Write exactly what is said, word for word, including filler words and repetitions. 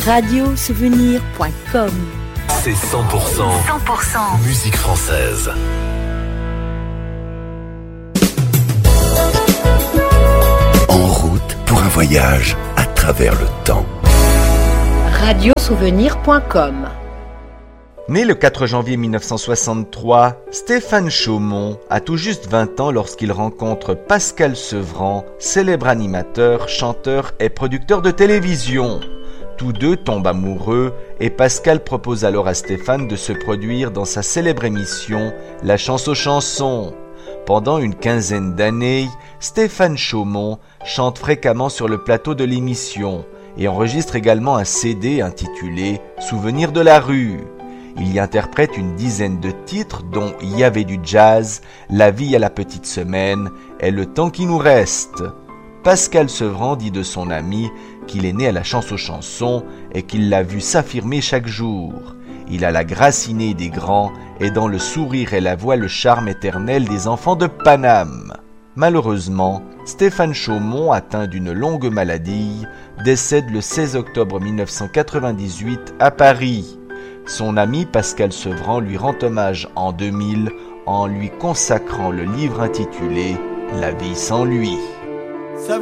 radio souvenir point com. C'est cent pour cent, cent pour cent musique française. En route pour un voyage à travers le temps. radio souvenir point com. Né le quatre janvier mille neuf cent soixante-trois, Stéphane Chaumont a tout juste vingt ans lorsqu'il rencontre Pascal Sevran, célèbre animateur, chanteur et producteur de télévision. Tous deux tombent amoureux et Pascal propose alors à Stéphane de se produire dans sa célèbre émission La Chance aux chansons. Pendant une quinzaine d'années, Stéphane Chaumont chante fréquemment sur le plateau de l'émission et enregistre également un C D intitulé Souvenirs de la rue. Il y interprète une dizaine de titres dont Il y avait du jazz, La vie à la petite semaine et Le temps qui nous reste. Pascal Sevran dit de son ami qu'il est né à la Chance aux chansons et qu'il l'a vu s'affirmer chaque jour. Il a la grâce innée des grands et dans le sourire et la voix le charme éternel des enfants de Paname. Malheureusement, Stéphane Chaumont, atteint d'une longue maladie, décède le seize octobre mille neuf cent quatre-vingt-dix-huit à Paris. Son ami Pascal Sevran lui rend hommage en deux mille en lui consacrant le livre intitulé « La vie sans lui ».